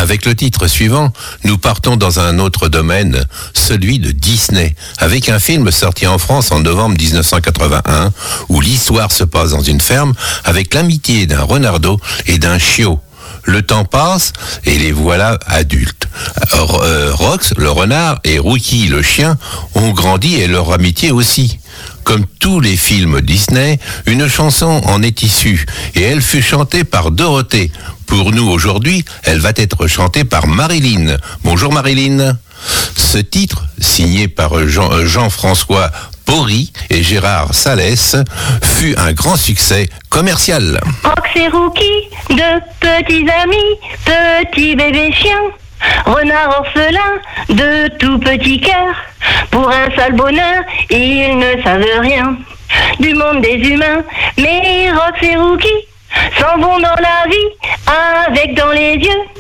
Avec le titre suivant, nous partons dans un autre domaine, celui de Disney, avec un film sorti en France en novembre 1981, où l'histoire se passe dans une ferme avec l'amitié d'un renardeau et d'un chiot. Le temps passe et les voilà adultes. Rox, le renard, et Rookie, le chien, ont grandi et leur amitié aussi. Comme tous les films Disney, une chanson en est issue et elle fut chantée par Dorothée. Pour nous aujourd'hui, elle va être chantée par Marilyn. Bonjour Marilyn. Ce titre, signé par Jean-François Pori et Gérard Salès, fut un grand succès commercial. Rox et Rookie, deux petits amis, petits bébés chiens, renard orphelin, de tout petits cœurs. Pour un seul bonheur, ils ne savent rien du monde des humains. Mais Rox et Rookie s'en vont dans la vie avec dans les yeux